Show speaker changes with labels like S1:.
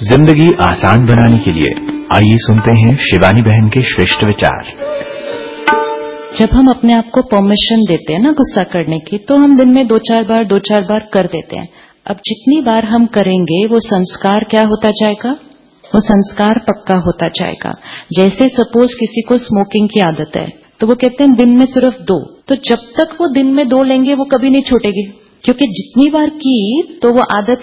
S1: जिंदगी आसान बनाने के लिए आइए सुनते हैं शिवानी बहन के श्रेष्ठ विचार।
S2: जब हम अपने आप को परमिशन देते हैं ना गुस्सा करने की, तो हम दिन में दो चार बार कर देते हैं। अब जितनी बार हम करेंगे वो संस्कार क्या होता जाएगा, वो संस्कार पक्का होता जाएगा। जैसे सपोज किसी को स्मोकिंग की आदत है तो वो कहते हैं दिन में सिर्फ 2, तो जब तक वो दिन में 2 लेंगे वो कभी नहीं छूटेगी, क्योंकि जितनी बार की तो वो आदत